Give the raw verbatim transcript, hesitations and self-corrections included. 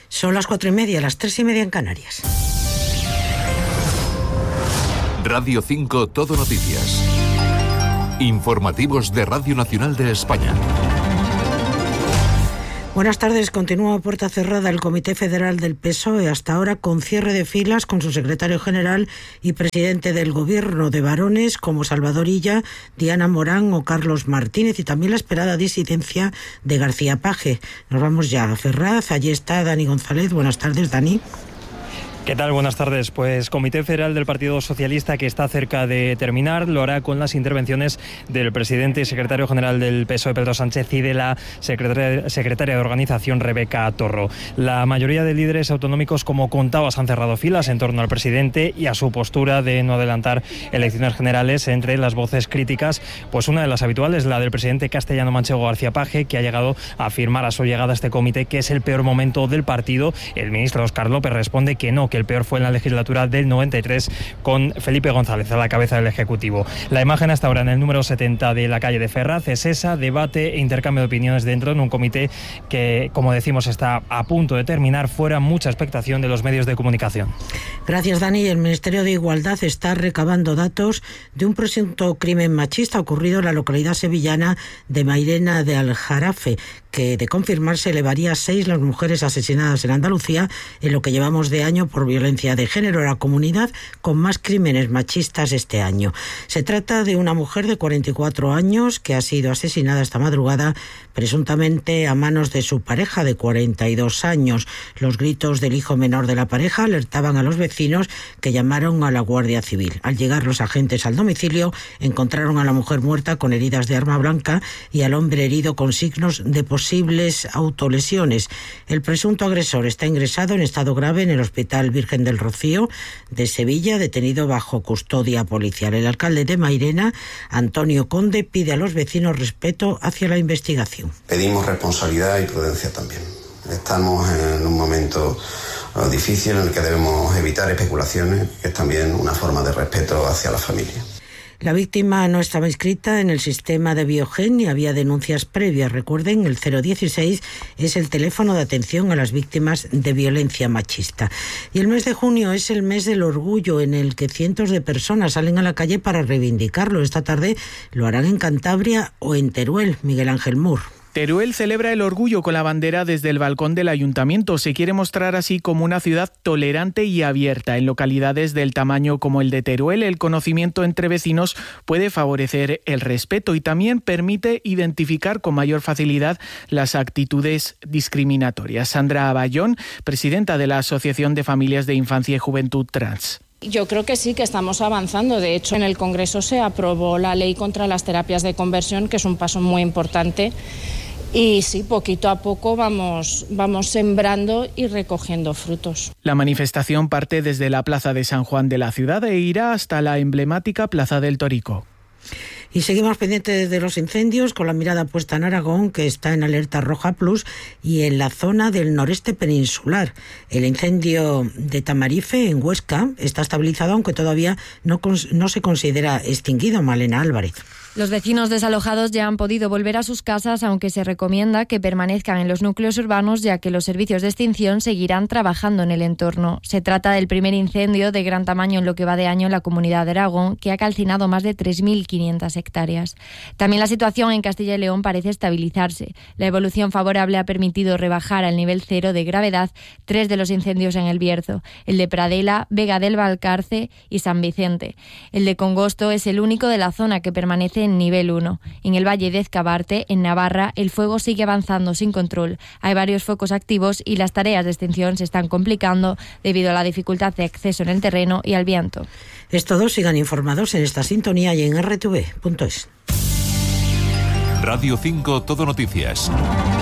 Son las cuatro y media, las tres y media en Canarias. Radio cinco Todo Noticias. Informativos de Radio Nacional de España. Buenas tardes. Continúa a puerta cerrada el Comité Federal del P S O E, hasta ahora con cierre de filas con su secretario general y presidente del Gobierno, de varones como Salvador Illa, Diana Morán o Carlos Martínez, y también la esperada disidencia de García Paje. Nos vamos ya a Ferraz. Allí está Dani González. Buenas tardes, Dani. ¿Qué tal? Buenas tardes. Pues Comité Federal del Partido Socialista que está cerca de terminar, lo hará con las intervenciones del presidente y secretario general del P S O E, Pedro Sánchez, y de la secretaria, secretaria de Organización, Rebeca Torro. La mayoría de líderes autonómicos, como contabas, han cerrado filas en torno al presidente y a su postura de no adelantar elecciones generales. Entre las voces críticas, pues una de las habituales, la del presidente castellano-manchego García Paje, que ha llegado a afirmar a su llegada a este comité que es el peor momento del partido. El ministro Óscar López responde que no, que el peor fue en la legislatura del noventa y tres, con Felipe González a la cabeza del Ejecutivo. La imagen hasta ahora en el número setenta de la calle de Ferraz es esa: debate e intercambio de opiniones dentro de un comité que, como decimos, está a punto de terminar, fuera mucha expectación de los medios de comunicación. Gracias, Dani. El Ministerio de Igualdad está recabando datos de un presunto crimen machista ocurrido en la localidad sevillana de Mairena de Aljarafe, que, de confirmarse, elevaría a seis las mujeres asesinadas en Andalucía en lo que llevamos de año por violencia de género, la comunidad con más crímenes machistas este año. Se trata de una mujer de cuarenta y cuatro años que ha sido asesinada esta madrugada, presuntamente a manos de su pareja de cuarenta y dos años. Los gritos del hijo menor de la pareja alertaban a los vecinos, que llamaron a la Guardia Civil. Al llegar los agentes al domicilio, encontraron a la mujer muerta con heridas de arma blanca y al hombre herido con signos de posibles autolesiones. El presunto agresor está ingresado en estado grave en el Hospital Virgen del Rocío de Sevilla, detenido bajo custodia policial. El alcalde de Mairena, Antonio Conde, pide a los vecinos respeto hacia la investigación. Pedimos responsabilidad y prudencia también. Estamos en un momento difícil en el que debemos evitar especulaciones, que es también una forma de respeto hacia la familia. La víctima no estaba inscrita en el sistema de Biogen ni había denuncias previas. Recuerden, el cero dieciséis es el teléfono de atención a las víctimas de violencia machista. Y el mes de junio es el mes del orgullo, en el que cientos de personas salen a la calle para reivindicarlo. Esta tarde lo harán en Cantabria o en Teruel. Miguel Ángel Mur. Teruel celebra el orgullo con la bandera desde el balcón del ayuntamiento. Se quiere mostrar así como una ciudad tolerante y abierta. En localidades del tamaño como el de Teruel, el conocimiento entre vecinos puede favorecer el respeto y también permite identificar con mayor facilidad las actitudes discriminatorias. Sandra Aballón, presidenta de la Asociación de Familias de Infancia y Juventud Trans. Yo creo que sí, que estamos avanzando. De hecho, en el Congreso se aprobó la ley contra las terapias de conversión, que es un paso muy importante. Y sí, poquito a poco vamos, vamos sembrando y recogiendo frutos. La manifestación parte desde la Plaza de San Juan de la ciudad e irá hasta la emblemática Plaza del Torico. Y seguimos pendientes de los incendios, con la mirada puesta en Aragón, que está en alerta roja plus, y en la zona del noreste peninsular. El incendio de Tamarife, en Huesca, está estabilizado, aunque todavía no, no se considera extinguido. Malena Álvarez. Los vecinos desalojados ya han podido volver a sus casas, aunque se recomienda que permanezcan en los núcleos urbanos, ya que los servicios de extinción seguirán trabajando en el entorno. Se trata del primer incendio de gran tamaño en lo que va de año en la comunidad de Aragón, que ha calcinado más de tres mil quinientas hectáreas. También la situación en Castilla y León parece estabilizarse. La evolución favorable ha permitido rebajar al nivel cero de gravedad tres de los incendios en el Bierzo: el de Pradela, Vega del Valcarce y San Vicente. El de Congosto es el único de la zona que permanece en nivel uno. En el Valle de Ezcabarte, en Navarra, el fuego sigue avanzando sin control. Hay varios focos activos y las tareas de extinción se están complicando debido a la dificultad de acceso en el terreno y al viento. Es todo. Sigan informados en esta sintonía y en erre te ve punto es. Radio cinco Todo Noticias.